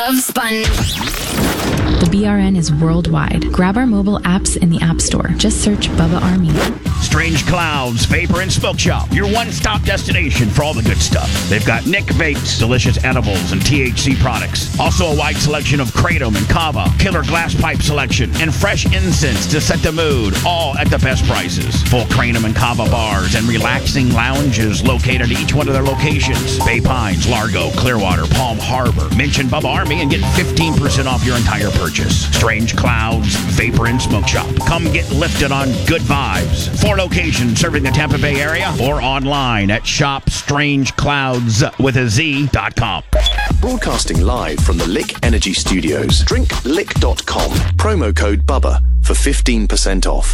Love Sponge. The BRN is worldwide. Grab our mobile apps in the App Store. Just search Bubba Army. Strange Clouds Vapor and Smoke Shop, your one-stop destination for all the good stuff. They've got Nick Vapes, delicious edibles and THC products. Also a wide selection of Kratom and Kava, killer glass pipe selection, and fresh incense to set the mood, all at the best prices. Full Kratom and Kava bars and relaxing lounges located at each one of their locations. Bay Pines, Largo, Clearwater, Palm Harbor. Mention Bubba Army and get 15% off your entire purchase. Strange Clouds Vapor and Smoke Shop. Come get lifted on good vibes. 4 locations serving the Tampa Bay area or online at shopstrangeclouds.com. Broadcasting live from the Lick Energy Studios. DrinkLick.com. Promo code BUBBA for 15% off.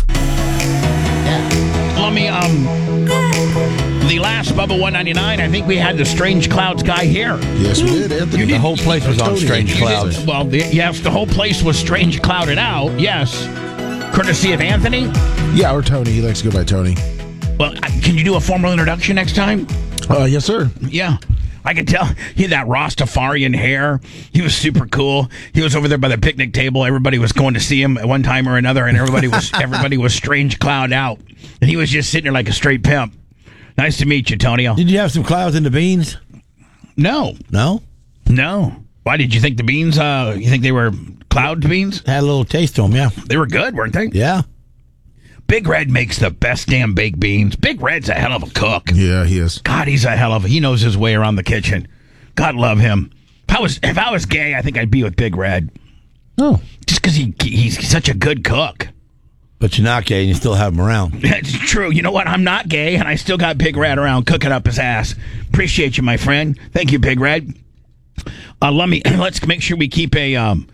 Let me, the last Bubba 199, I think we had the Strange Clouds guy here. Yes, we did, Anthony. The whole place was on Strange Clouds. Well, yes, the whole place was Strange Clouded out, yes. Courtesy of Anthony? Yeah, or Tony. He likes to go by Tony. Well, can you do a formal introduction next time? Yes, sir. Yeah. I could tell he had that Rastafarian hair. He was super cool. He was over there by the picnic table. Everybody was going to see him at one time or another, and everybody was Strange Cloud out. And he was just sitting there like a straight pimp. Nice to meet you, Tonio. Did you have some clouds in the beans? No. No? No. Why did you think the beans, you think they were cloud beans? Had a little taste to them, yeah. They were good, weren't they? Yeah. Big Red makes the best damn baked beans. Big Red's a hell of a cook. Yeah, he is. God, he knows his way around the kitchen. God love him. If I was gay, I think I'd be with Big Red. Oh. Just because he's such a good cook. But you're not gay and you still have him around. That's true. You know what? I'm not gay, and I still got Big Red around cooking up his ass. Appreciate you, my friend. Thank you, Big Red. Let's make sure we keep an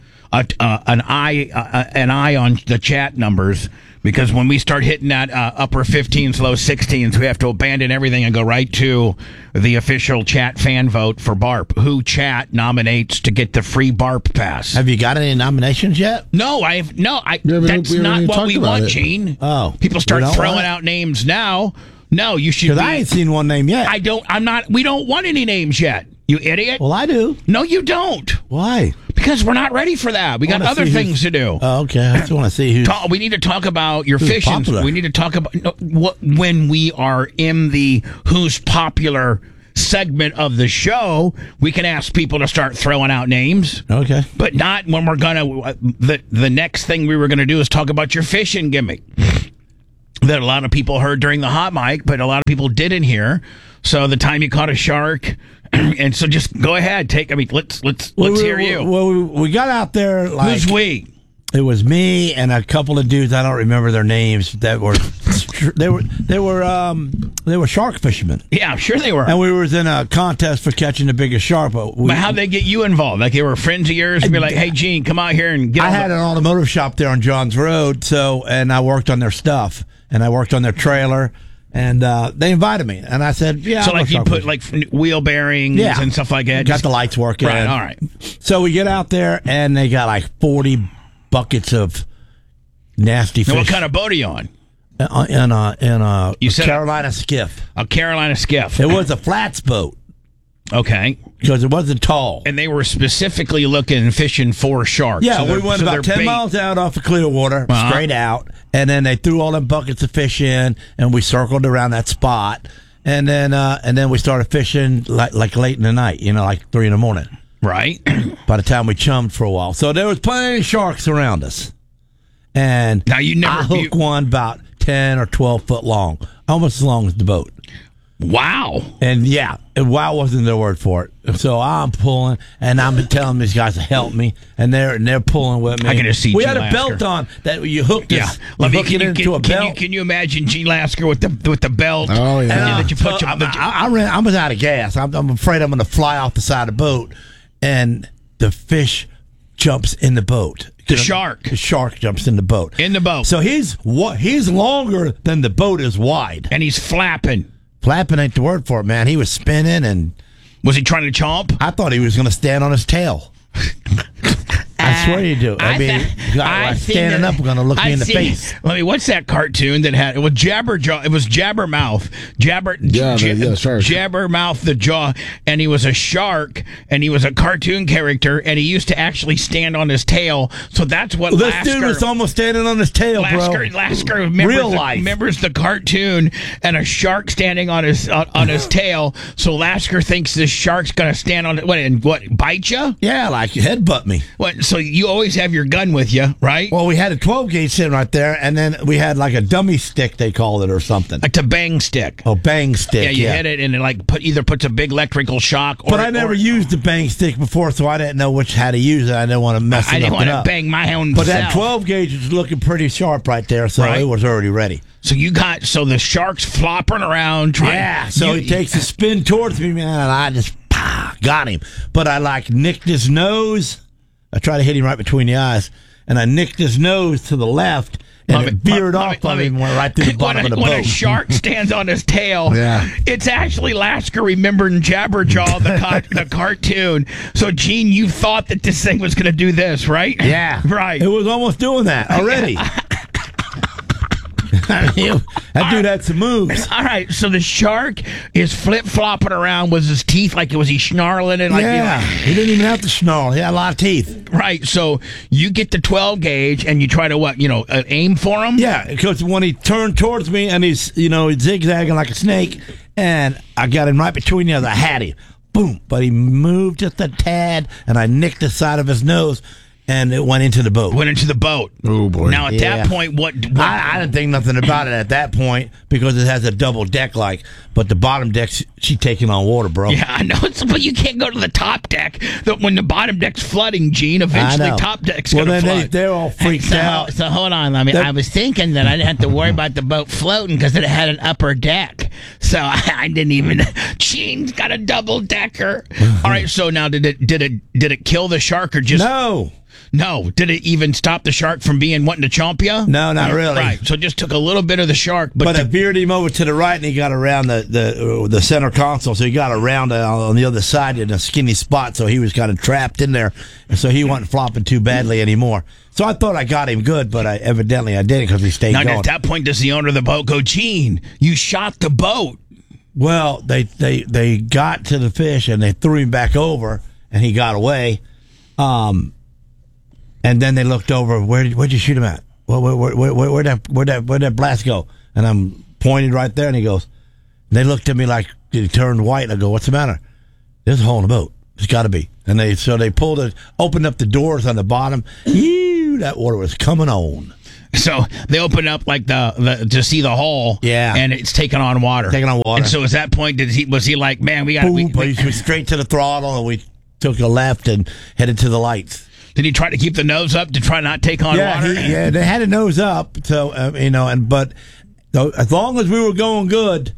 eye on the chat numbers, because when we start hitting that upper 15s, low 16s, we have to abandon everything and go right to the official chat fan vote for BARP. Who chat nominates to get the free BARP pass? Have you got any nominations yet? No, that's not what we want, Gene. Oh. People start throwing out names now. No, you should. Because I ain't seen one name yet. We don't want any names yet. You idiot. Well, I do. No, you don't. Why? Because we're not ready for that. We got other things to do. Oh, okay. I just want to see who's... We need to talk about your fishing. Popular. We need to talk about when we are in the who's popular segment of the show. We can ask people to start throwing out names. Okay. But not when we're going to... The next thing we were going to do is talk about your fishing gimmick that a lot of people heard during the hot mic, but a lot of people didn't hear. So the time you caught a shark... And so just go ahead. Let's hear you. Well, we got out there like... Who's we? It was me and a couple of dudes. I don't remember their names. That were they were shark fishermen. Yeah, I'm sure they were. And we was in a contest for catching the biggest shark. But how'd they get you involved? Like they were friends of yours? And be like, hey, Gene, come out here and get. I had an automotive shop there on Johns Road, and I worked on their stuff, and I worked on their trailer. And they invited me, and I said, "Yeah." So, like, you put like wheel bearings and stuff like that. Got the lights working. Right. All right. So we get out there, and they got like 40 buckets of nasty fish. Now, what kind of boat are you on? In a Carolina skiff. A Carolina skiff. It was a flats boat. Okay. Because it wasn't tall. And they were specifically fishing for sharks. Yeah, we went about 10 miles out off of Clearwater, straight out, and then they threw all them buckets of fish in, and we circled around that spot, and then we started fishing like late in the night, like 3 in the morning. Right. By the time we chummed for a while. So there was plenty of sharks around us. And now I hooked one about 10 or 12 foot long, almost as long as the boat. Wow. And wow wasn't the word for it. So I'm pulling, and I'm telling these guys to help me, and they're pulling with me. I can just see we Gene had a belt on that you hooked us. Yeah. Into a belt. Can you imagine Gene Lasker with the belt? Oh, yeah. I was out of gas. I'm afraid I'm going to fly off the side of the boat, and the fish jumps in the boat. The shark jumps in the boat. In the boat. So he's longer than the boat is wide. And he's flapping. Flapping ain't the word for it, man. He was spinning, and... Was he trying to chomp? I thought he was going to stand on his tail. I I swear you do. I mean, standing up, going to look me in the face. Let me. What's that cartoon that had it was Jabberjaw? It was Jabbermouth. Jabbermouth the Jaw, and he was a shark, and he was a cartoon character, and he used to actually stand on his tail. So that's what this dude was almost standing on his tail, Lasker remembers the cartoon and a shark standing on his tail. So Lasker thinks this shark's going to stand on it. What, bite you? Yeah, like headbutt me. What? So you always have your gun with you, right? Well, we had a 12 gauge sitting right there, and then we had like a dummy stick, they called it, or something. Like a bang stick. Oh, bang stick. Yeah, you hit it, and it either puts a big electrical shock. But I never used the bang stick before, so I didn't know how to use it. I didn't want to mess it up. I didn't want to bang my own. But that 12 gauge is looking pretty sharp right there, so it was already ready. So the shark's flopping around. He takes a spin towards me, man, and I just got him. But I nicked his nose. I tried to hit him right between the eyes, and I nicked his nose to the left, and it veered off of him, went right through the bottom of the boat. When a shark stands on his tail, it's actually Lasker remembering Jabberjaw, the cartoon. So, Gene, you thought that this thing was going to do this, right? Yeah. Right. It was almost doing that already. That dude had some moves. All right, so the shark is flip-flopping around with his teeth, was he snarling? And he didn't even have to snarl. He had a lot of teeth. Right, so you get the 12 gauge and you try to aim for him? Yeah, because when he turned towards me and he's zigzagging like a snake, and I got him right between the other, I had him. Boom, but he moved just a tad, and I nicked the side of his nose. And it went into the boat. Oh, boy. Now, at that point, what I didn't think nothing about it at that point because it has a double deck but the bottom deck, she's taking on water, bro. Yeah, I know. But you can't go to the top deck. When the bottom deck's flooding, Gene, eventually top deck's going to flood. They're all freaked out. So hold on. I was thinking that I didn't have to worry about the boat floating because it had an upper deck. So I didn't even. Gene's got a double decker. All right. So now, did it kill the shark or just No. Did it even stop the shark from wanting to chomp you? No, not really. Right. So it just took a little bit of the shark, but it veered him over to the right, and he got around the center console. So he got around on the other side in a skinny spot. So he was kind of trapped in there, and so he wasn't flopping too badly anymore. So I thought I got him good, but evidently I didn't because he stayed going. At that point, does the owner of the boat go, Gene, you shot the boat? Well, they got to the fish and they threw him back over, and he got away. And then they looked over. Where'd you shoot him at? Where'd that blast go? And I'm pointed right there, and he goes. They looked at me like he turned white. I go, "What's the matter?" There's a hole in the boat. It's got to be. And they opened up the doors on the bottom. That water was coming on. So they opened up to see the hole, and it's taking on water. And so at that point, was he like, "Man, we got"? He went straight to the throttle, and we took a left and headed to the lights. Did he try to keep the nose up to try not take on water? They had a nose up, so but as long as we were going good,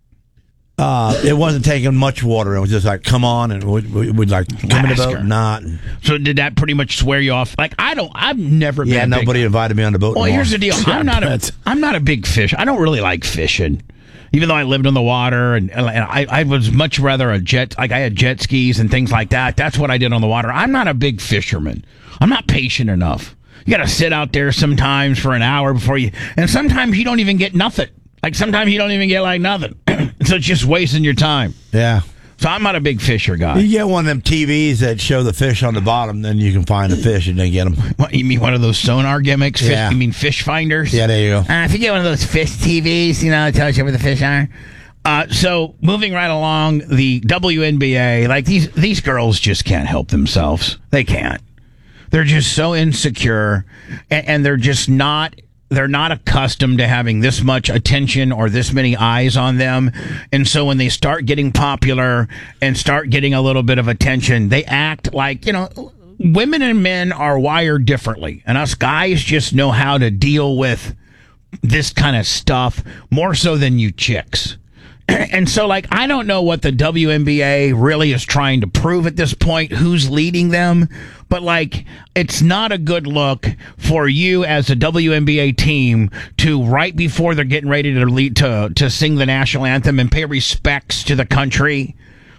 it wasn't taking much water. It was just like, come on, and we'd like come in the boat, not. So did that pretty much swear you off? I've never been. Yeah, nobody invited me on the boat. Well, here's the deal. I'm not a big fish. I don't really like fishing. Even though I lived on the water, and I was much rather I had jet skis and things like that. That's what I did on the water. I'm not a big fisherman. I'm not patient enough. You got to sit out there sometimes for an hour and sometimes you don't even get nothing. Sometimes you don't even get nothing. So it's just wasting your time. Yeah. So I'm not a big fisher guy. You get one of them TVs that show the fish on the bottom, then you can find the fish and then get them. What, you mean one of those sonar gimmicks? Yeah. You mean fish finders? Yeah, there you go. If you get one of those fish TVs, it tells you where the fish are. So moving right along, the WNBA, these girls just can't help themselves. They can't. They're just so insecure, and they're just not. They're not accustomed to having this much attention or this many eyes on them. And so when they start getting popular and start getting a little bit of attention, they act like, women and men are wired differently. And us guys just know how to deal with this kind of stuff more so than you chicks. And so, I don't know what the WNBA really is trying to prove at this point, who's leading them, but, it's not a good look for you as a WNBA team to, right before they're getting ready to sing the national anthem and pay respects to the country,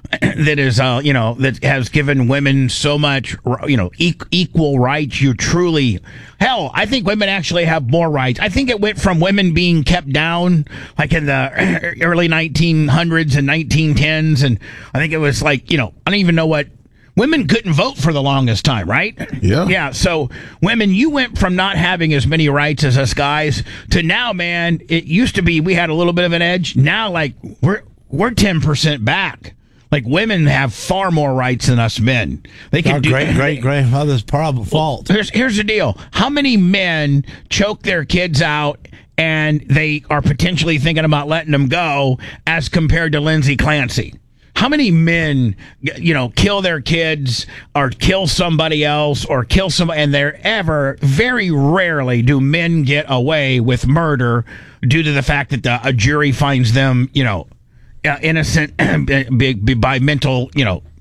that is, that has given women so much, equal rights. You truly, hell, I think women actually have more rights. I think it went from women being kept down, like in the early 1900s and 1910s, and I think it was like, I don't even know what. Women couldn't vote for the longest time, right? Yeah. Yeah. So women, you went from not having as many rights as us guys to now, man, it used to be we had a little bit of an edge. Now, like, we're 10% back. Like, women have far more rights than us men. They can do great grandmother's fault. Here's the deal. How many men choke their kids out and they are potentially thinking about letting them go as compared to Lindsay Clancy? How many men, kill their kids or kill somebody else or kill somebody, and very rarely do men get away with murder due to the fact that a jury finds them, innocent by mental,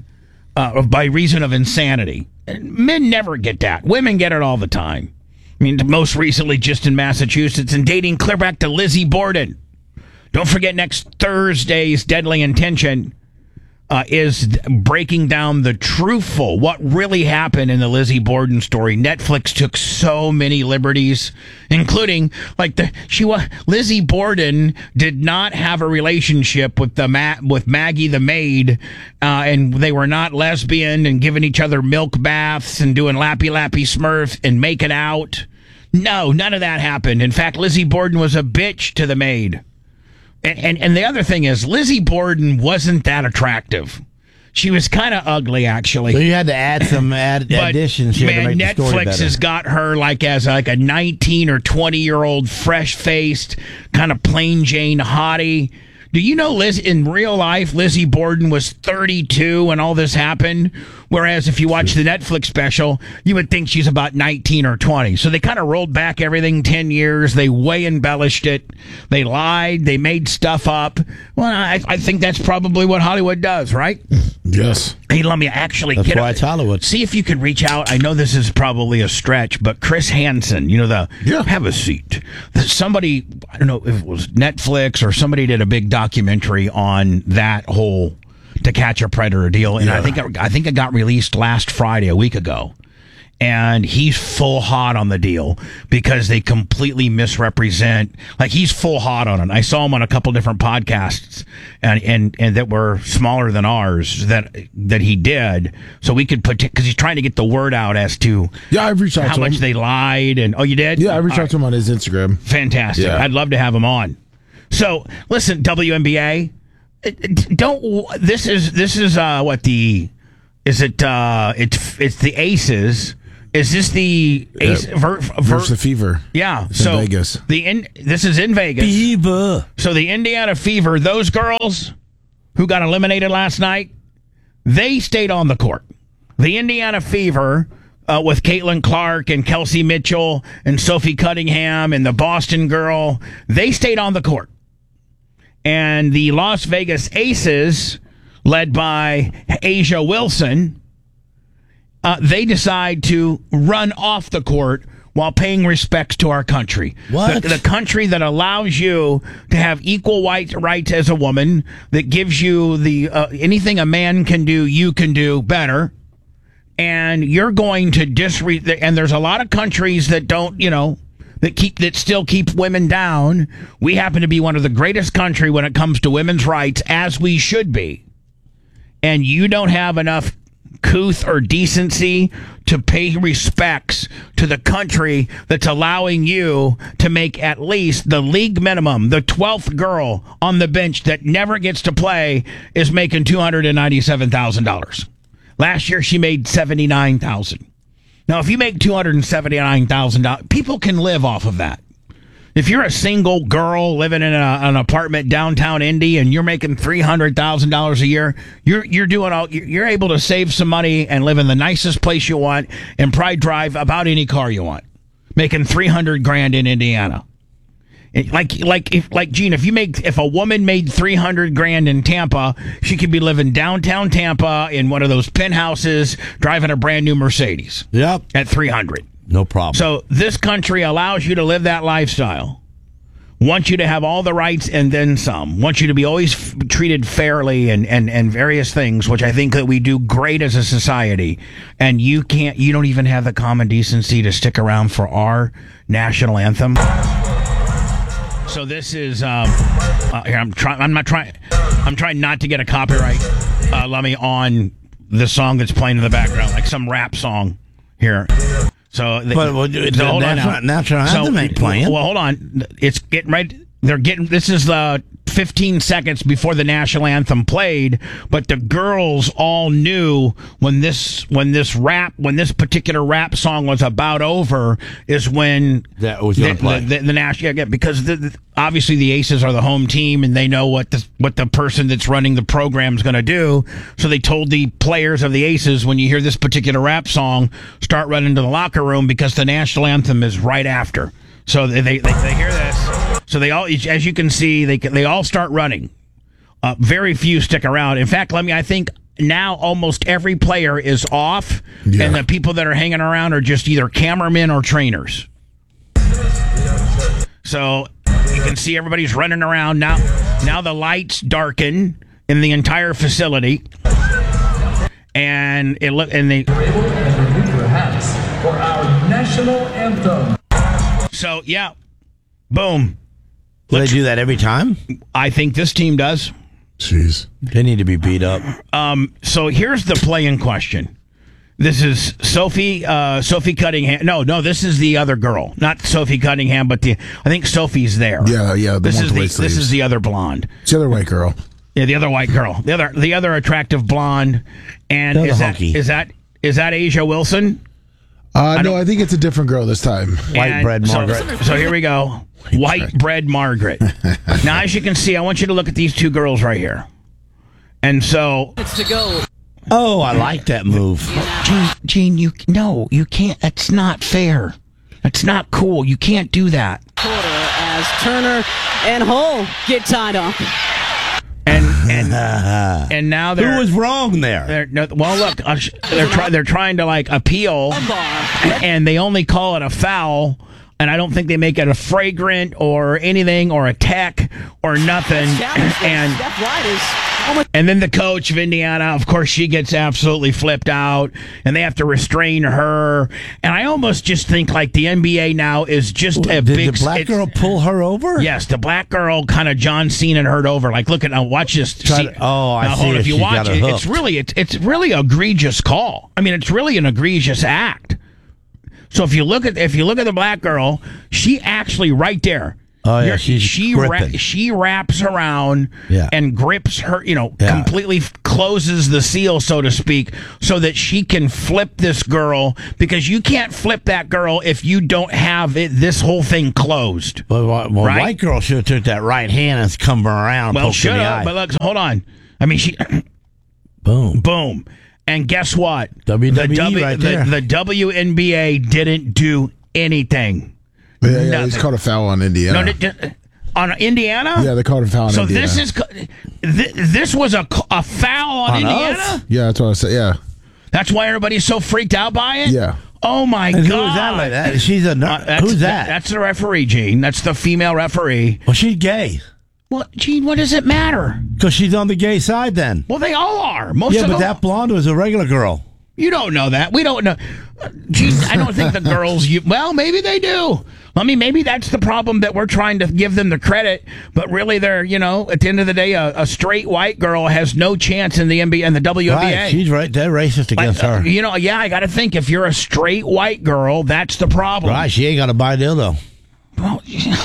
by reason of insanity. Men never get that. Women get it all the time. I mean, most recently just in Massachusetts and dating clear back to Lizzie Borden. Don't forget next Thursday's Deadly Intention. Is breaking down the truthful, what really happened in the Lizzie Borden story. Netflix took so many liberties, including Lizzie Borden did not have a relationship with with Maggie the maid, and they were not lesbian and giving each other milk baths and doing lappy smurf and making out. No, none of that happened. In fact, Lizzie Borden was a bitch to the maid. And the other thing is, Lizzie Borden wasn't that attractive. She was kind of ugly, actually. So you had to add some additions here to make the story better. Netflix has got her as a 19 or 20-year-old, fresh-faced, kind of plain Jane hottie. Do you know, in real life, Lizzie Borden was 32 when all this happened? Whereas if you watch the Netflix special, you would think she's about 19 or 20. So they kind of rolled back everything 10 years. They way embellished it. They lied. They made stuff up. Well, I think that's probably what Hollywood does, right? Yes. Hey, let me actually That's why it's Hollywood. See if you could reach out. I know this is probably a stretch, but Chris Hansen, have a seat. Somebody, I don't know if it was Netflix or somebody did a big documentary on that whole To Catch a Predator deal, and I think it got released last Friday, a week ago. And he's full hot on the deal because they completely misrepresent. Like, he's full hot on it. I saw him on a couple different podcasts and that were smaller than ours that he did. So we could because he's trying to get the word out as to I've reached out to how much they lied. And you did? Yeah, I reached out to him on his Instagram. Fantastic. Yeah. I'd love to have him on. So listen, WNBA. This is what the is it? It's the Aces. Is this the Ace versus the Fever? Yeah, it's in Vegas. This is in Vegas. Fever. So the Indiana Fever, those girls who got eliminated last night, they stayed on the court. The Indiana Fever, with Caitlin Clark and Kelsey Mitchell and Sophie Cunningham and the Boston girl, they stayed on the court. And the Las Vegas Aces, led by Asia Wilson, they decide to run off the court while paying respects to our country. What? The country that allows you to have equal rights as a woman, that gives you the anything a man can do, you can do better. And you're going to and there's a lot of countries that don't, that still keep women down. We happen to be one of the greatest country when it comes to women's rights, as we should be. And you don't have enough couth or decency to pay respects to the country that's allowing you to make at least the league minimum. The 12th girl on the bench that never gets to play is making $297,000. Last year she made $79,000. Now, if you make $279,000, people can live off of that. If you're a single girl living in an apartment downtown Indy and you're making $300,000 a year, you're able to save some money and live in the nicest place you want and probably drive about any car you want, making $300,000 in Indiana. Like Gene, if a woman made $300,000 in Tampa, she could be living downtown Tampa in one of those penthouses, driving a brand new Mercedes. Yep, at $300,000. No problem. So this country allows you to live that lifestyle want you to have all the rights and then some, want you to be always treated fairly and various things, which I think that we do great as a society. And you don't even have the common decency to stick around for our national anthem. So this is, here, I'm trying not to get a copyright, Lummy, on the song that's playing in the background, like some rap song here. So, national anthem ain't playing. Well, hold on. It's getting right. This is the 15 seconds before the national anthem played, but the girls all knew when this particular rap song was about over is when that was going to play the national, because obviously the Aces are the home team and they know what the person that's running the program is going to do. So they told the players of the Aces, when you hear this particular rap song, start running to the locker room because the national anthem is right after. So they hear this. So they all, as you can see, they all start running. Very few stick around. In fact, I think now almost every player is off, and the people that are hanging around are just either cameramen or trainers. So you can see everybody's running around now. Now the lights darken in the entire facility, and they remove their hats for our national anthem. So, yeah, boom. Do they do that every time? I think this team does. Jeez. They need to be beat up. So here's the play-in question. This is Sophie Cunningham. No, this is the other girl. Not Sophie Cunningham, but I think Sophie's there. Yeah. This is the other blonde. It's the other white girl. Yeah, the other white girl. The other attractive blonde. And is that Asia Wilson? No, I think it's a different girl this time. White bread Margaret. So here we go. White bread Margaret. Now, as you can see, I want you to look at these two girls right here. And so... It's to go. Oh, I like that move. Gene, you can't. That's not fair. That's not cool. You can't do that. Quarter as Turner and Hull get tied up. And now they're... Who was wrong there? Well, look, they're trying to appeal, and they only call it a foul, and I don't think they make it a flagrant or anything or a tech or nothing. And then the coach of Indiana, of course, she gets absolutely flipped out, and they have to restrain her. And I almost just think the NBA now is just a big... Did the black girl pull her over? Yes, the black girl kind of John Cena her over. Look at now, watch this. I see. If you watch it, it's really egregious call. I mean, it's really an egregious act. So if you look at the black girl, she actually right there. Oh yeah, she wraps around and grips her, completely closes the seal, so to speak, so that she can flip this girl, because you can't flip that girl if you don't have this whole thing closed. Well, right? White girl should have took that right hand and come around. Well, should have, but look, hold on. I mean, she boom. And guess what? WWE right there. The WNBA didn't do anything. Yeah, it's called a foul on Indiana. On Indiana? Yeah, they called a foul on Indiana. So this was a foul on Indiana? Us? Yeah, that's what I said, yeah. That's why everybody's so freaked out by it? Yeah. Oh, my God. Who is that like that? Who's that? That's the referee, Gene. That's the female referee. Well, she's gay. Well, Gene, what does it matter? Because she's on the gay side then. Well, they all are. But that blonde was a regular girl. You don't know that. We don't know. Gene, I don't think the girls... Well, maybe they do. I mean, maybe that's the problem, that we're trying to give them the credit, but really they're, at the end of the day, a straight white girl has no chance in the NBA and the WNBA. Right, she's right. They're racist against her. I got to think, if you're a straight white girl, that's the problem. Right, she ain't got to buy a dildo. Well,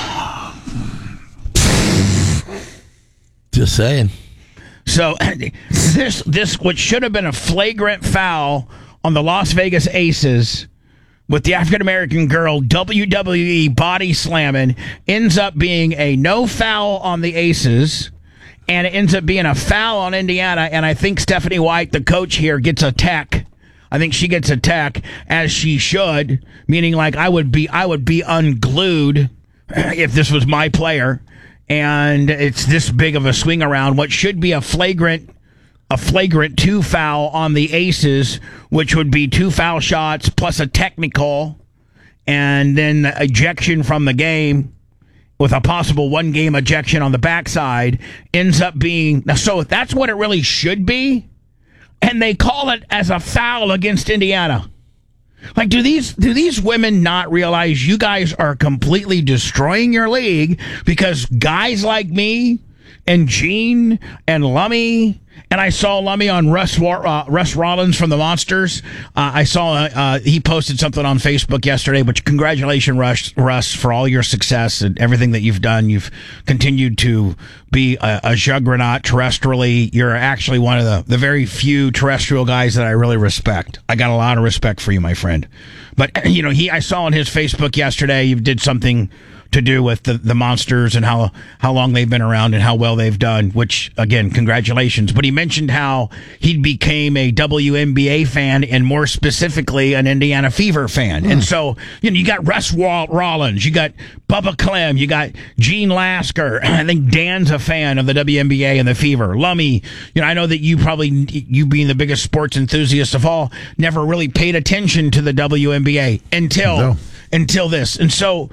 just saying. So this what should have been a flagrant foul on the Las Vegas Aces with the African-American girl WWE body slamming ends up being a no foul on the Aces, and it ends up being a foul on Indiana, and I think Stephanie White, the coach here, gets a tech. I think she gets a tech, as she should, meaning I would be unglued if this was my player, and it's this big of a swing around. What should be a flagrant 2 foul on the Aces, which would be 2 foul shots plus a technical, and then the ejection from the game, with a possible 1-game ejection on the backside ends up being... So that's what it really should be, and they call it as a foul against Indiana. Like, do these women not realize you guys are completely destroying your league because guys like me and Gene and Lummy, and I saw Lummy on Russ Rollins from the Monsters. I saw he posted something on Facebook yesterday, which congratulations, Russ, for all your success and everything that you've done. You've continued to be a juggernaut terrestrially. You're actually one of the very few terrestrial guys that I really respect. I got a lot of respect for you, my friend. But, I saw on his Facebook yesterday, you did something to do with the Monsters and how long they've been around and how well they've done, which, again, congratulations. But he mentioned how he became a WNBA fan and more specifically an Indiana Fever fan. And so, you got Russ Rollins, you got Bubba Clem, you got Gene Lasker. I think Dan's a fan of the WNBA and the Fever. Lummy, I know that you being the biggest sports enthusiast of all, never really paid attention to the WNBA until this. And so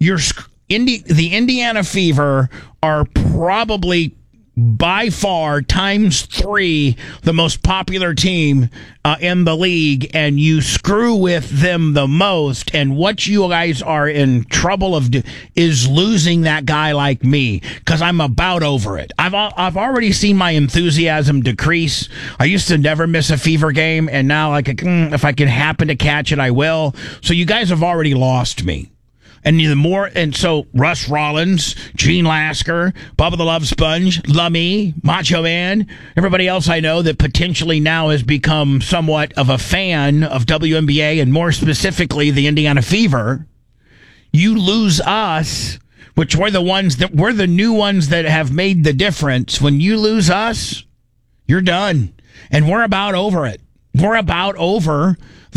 the Indiana Fever are probably by far times 3 the most popular team in the league, and you screw with them the most. And what you guys are in trouble of is losing that guy like me, because I'm about over it. I've already seen my enthusiasm decrease. I used to never miss a Fever game, and now if I can happen to catch it, I will. So you guys have already lost me. And so Russ Rollins, Gene Lasker, Bubba the Love Sponge, Lummy, Macho Man, everybody else I know that potentially now has become somewhat of a fan of WNBA and more specifically the Indiana Fever. You lose us, which we're the new ones that have made the difference. When you lose us, you're done. And we're about over it. We're about over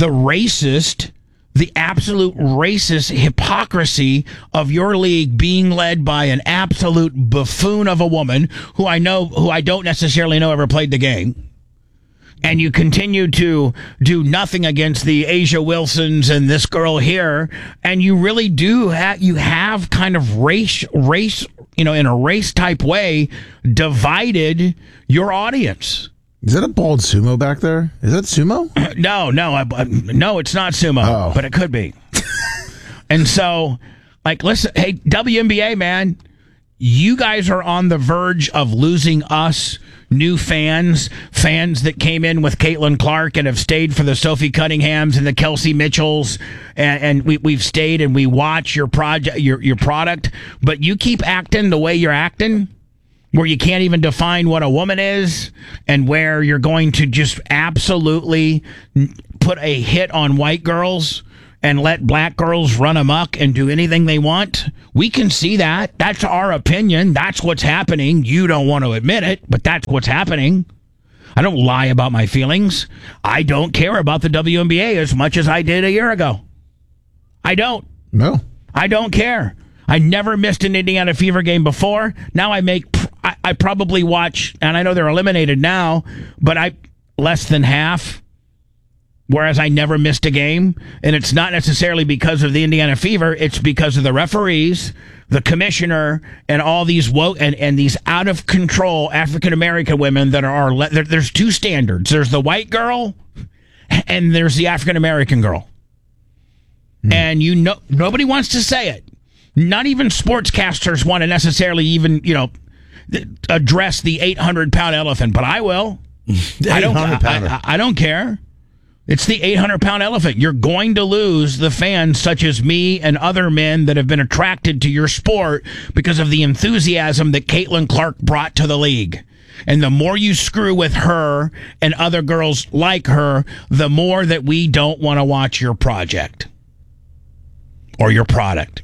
the absolute racist hypocrisy of your league being led by an absolute buffoon of a woman who I don't necessarily know ever played the game. And you continue to do nothing against the Asia Wilsons and this girl here. And you really do have kind of race, in a race type way, divided your audience. Is that a bald sumo back there? Is that sumo? No, it's not sumo, but it could be. And so, listen, hey, WNBA, man, you guys are on the verge of losing us new fans that came in with Caitlin Clark and have stayed for the Sophie Cunninghams and the Kelsey Mitchells, and we've stayed and we watch your product, but you keep acting the way you're acting, where you can't even define what a woman is, and where you're going to just absolutely put a hit on white girls and let black girls run amok and do anything they want. We can see that. That's our opinion. That's what's happening. You don't want to admit it, but that's what's happening. I don't lie about my feelings. I don't care about the WNBA as much as I did a year ago. I don't. No. I don't care. I never missed an Indiana Fever game before. Now I probably watch, and I know they're eliminated now, but less than half, whereas I never missed a game. And it's not necessarily because of the Indiana Fever. It's because of the referees, the commissioner, and all these woke and these out of control African-American women that are there's 2 standards. There's the white girl and there's the African-American girl. And nobody wants to say it. Not even sportscasters want to necessarily even, address the 800-pound elephant, but I will. I don't care. It's the 800-pound elephant. You're going to lose the fans such as me and other men that have been attracted to your sport because of the enthusiasm that Caitlin Clark brought to the league. And the more you screw with her and other girls like her, the more that we don't want to watch your project or your product.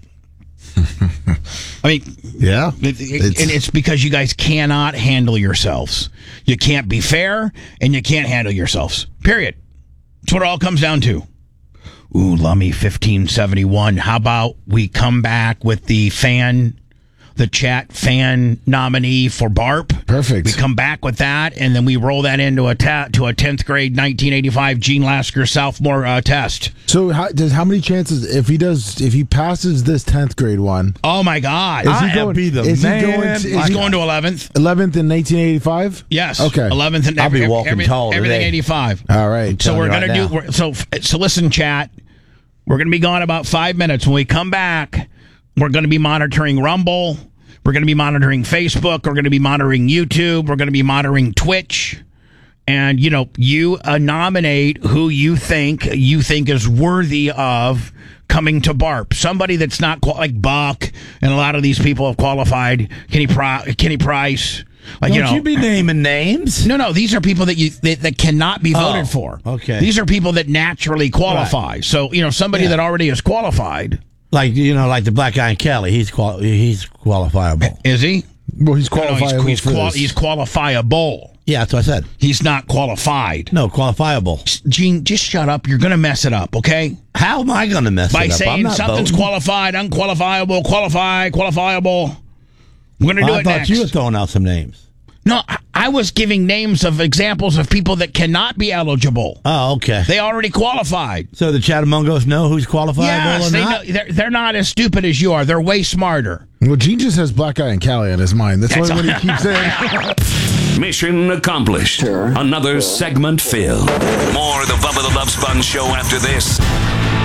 I mean, yeah, and it's because you guys cannot handle yourselves. You can't be fair, and you can't handle yourselves. Period. That's what it all comes down to. Ooh, Lummy 1571. How about we come back with the fan the chat fan nominee for BARP. Perfect. We come back with that, and then we roll that into a 10th grade 1985 Gene Lasker sophomore test. So how many chances if he passes this 10th grade one? Oh my God! He's going to going to 11th. 11th in 1985. Yes. Okay. 11th and I'll be walking tall everything today. 85. All right. So we're right going to now. so listen, chat. We're going to be gone about 5 minutes. When we come back, we're going to be monitoring Rumble. We're going to be monitoring Facebook. We're going to be monitoring YouTube. We're going to be monitoring Twitch. And, you nominate who you think is worthy of coming to BARP. Somebody that's not like Buck, and a lot of these people have qualified. Kenny Price. Like, Don't you be naming names? No. These are people that cannot be voted for. Okay. These are people that naturally qualify. Right. So somebody that already is qualified. Like like the black guy in Kelly, he's qualifiable. Is he? Well, he's No, qualifiable. he's qualifiable. Yeah, that's what I said. He's not qualified. No, qualifiable. Gene, just shut up. You're going to mess it up, okay? How am I going to mess By it up? saying something's voting. qualified, unqualifiable, qualifiable. We're going to do I it thought next. you were throwing out some names. No, I was giving names of examples of people that cannot be eligible. Oh, okay. They already qualified. So the Chattamongos know who's qualifiable Yes, or they not? know, they're not as stupid as you are. They're way smarter. Well, Gene just has black guy and Cali on his mind. That's what he keeps saying. Mission accomplished. Another segment filled. More of the Bubba the Love Sponge show after this.